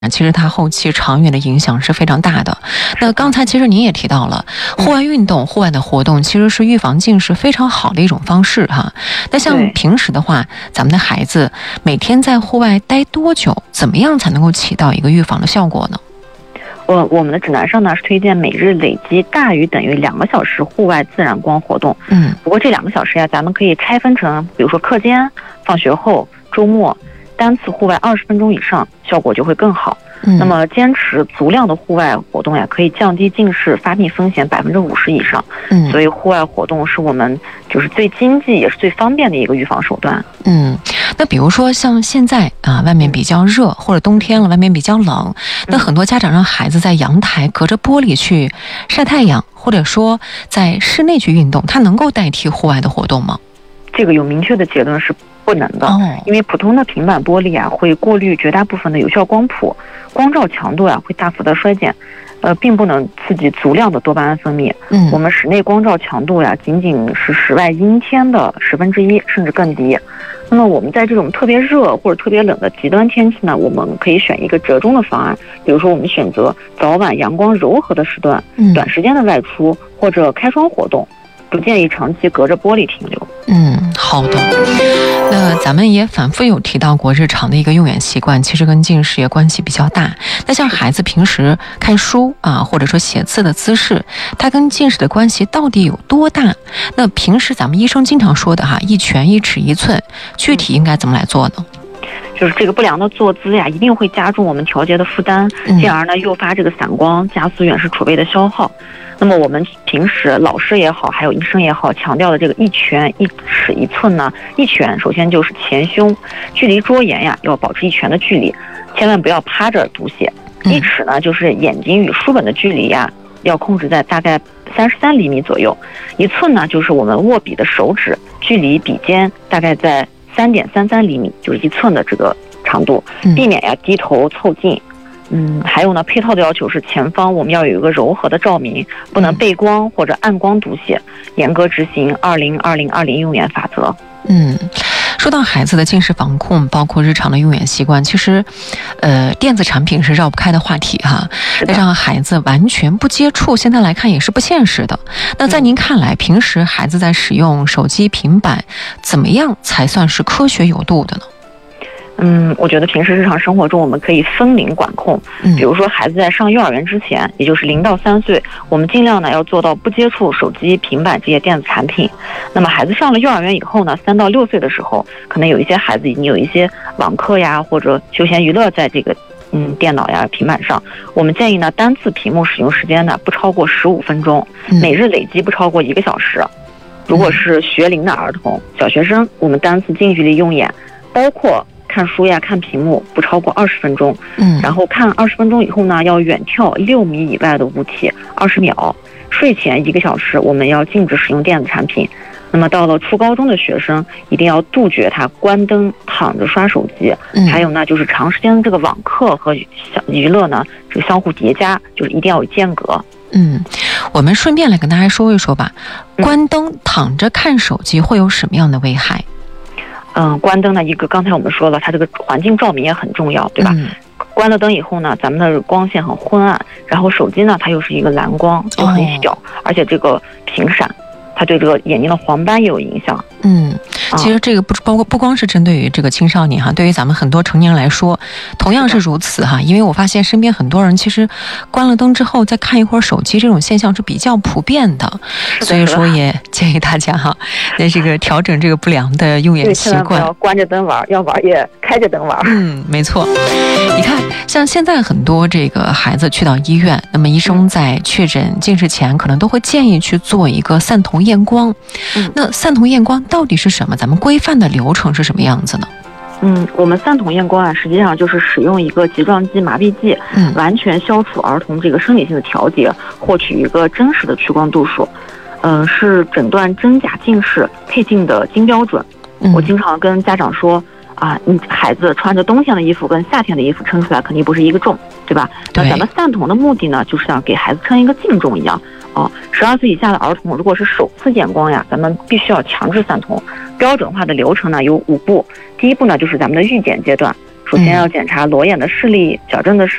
其实它后期长远的影响是非常大的。那刚才其实您也提到了，户外运动、户外的活动其实是预防近视非常好的一种方式哈。那像平时的话，咱们的孩子每天在户外待多久，怎么样才能够起到一个预防的效果呢？ 我们的指南上呢是推荐每日累积大于等于2个小时户外自然光活动。不过这2个小时呀，咱们可以拆分成，比如说课间、放学后、周末，单次户外20分钟以上，效果就会更好。那么坚持足量的户外活动呀，可以降低近视发病风险50%以上。所以户外活动是我们就是最经济也是最方便的一个预防手段。 那比如说像现在啊，外面比较热，或者冬天了外面比较冷，那很多家长让孩子在阳台隔着玻璃去晒太阳，或者说在室内去运动，它能够代替户外的活动吗？ 这个有明确的结论是不能的。因为普通的平板玻璃啊会过滤绝大部分的有效光谱，光照强度啊会大幅的衰减，并不能刺激足量的多巴胺分泌。我们室内光照强度呀仅仅是室外阴天的1/10，甚至更低。那么我们在这种特别热或者特别冷的极端天气呢，我们可以选一个折中的方案，比如说我们选择早晚阳光柔和的时段，短时间的外出或者开窗活动，不建议长期隔着玻璃停留。 好的。那咱们也反复有提到过，日常的一个用眼习惯其实跟近视也关系比较大。那像孩子平时看书啊，或者说写字的姿势，它跟近视的关系到底有多大？那平时咱们医生经常说的1拳1尺1寸，具体应该怎么来做呢？ 就是这个不良的坐姿呀，一定会加重我们调节的负担，进而呢诱发这个散光，加速远视储备的消耗。那么我们平时老师也好，还有医生也好，强调的这个1拳1尺1寸呢，1拳首先就是前胸，距离桌沿呀要保持1拳的距离，千万不要趴着读写。1尺呢就是眼睛与书本的距离呀，要控制在大概33厘米左右。1寸呢就是我们握笔的手指距离笔尖大概在3.33厘米，就是1寸的这个长度，避免呀低头凑近。还有呢，配套的要求是前方我们要有一个柔和的照明，不能背光或者暗光读写，严格执行20-20-20用眼法则。 说到孩子的近视防控，包括日常的用眼习惯，其实电子产品是绕不开的话题哈。那让孩子完全不接触，现在来看也是不现实的。那在您看来，平时孩子在使用手机、平板，怎么样才算是科学有度的呢？ 我觉得平时日常生活中我们可以分龄管控，比如说孩子在上幼儿园之前，也就是0到3岁，我们尽量呢要做到不接触手机、平板这些电子产品。那么孩子上了幼儿园以后呢，3到6岁的时候，可能有一些孩子已经有一些网课呀或者休闲娱乐在这个电脑呀、平板上，我们建议呢单次屏幕使用时间呢不超过15分钟，每日累计不超过1个小时。如果是学龄的儿童、小学生，我们单次近距离用眼，包括看书呀、看屏幕不超过20分钟，然后看20分钟以后呢，要远眺6米以外的物体20秒。睡前1个小时，我们要禁止使用电子产品。那么到了初高中的学生，一定要杜绝他关灯躺着刷手机。还有呢，就是长时间的这个网课和娱乐呢，这个相互叠加，就是一定要有间隔。 我们顺便来跟大家说一说吧，关灯躺着看手机会有什么样的危害？ 关灯呢，刚才我们说了，它这个环境照明也很重要，对吧？关了灯以后呢，咱们的光线很昏暗，然后手机呢，它又是一个蓝光，又很小，而且这个频闪，它对这个眼睛的黄斑也有影响。 其实这个不光是针对于这个青少年哈，对于咱们很多成年人来说，同样是如此哈。因为我发现身边很多人其实关了灯之后再看一会儿手机，这种现象是比较普遍的，所以说也建议大家哈，在这个调整这个不良的用眼习惯， 不要关着灯玩，要玩也开着灯玩。 没错。你看，像现在很多这个孩子去到医院，那么医生在确诊近视前，可能都会建议去做一个散瞳验光。那散瞳验光到底是什么？咱们规范的流程是什么样子呢？ 我们散瞳验光啊，实际上就是使用一个睫状肌麻痹剂，完全消除儿童这个生理性的调节，获取一个真实的屈光度数，是诊断真假近视配镜的金标准。我经常跟家长说你孩子穿着冬天的衣服跟夏天的衣服称出来肯定不是一个重，对吧？那咱们散瞳的目的呢，就是想给孩子称一个净重一样。12岁以下的儿童，如果是首次验光呀，咱们必须要强制散瞳。标准化的流程呢有5步。第一步呢就是咱们的预检阶段， 首先要检查裸眼的视力，矫正的视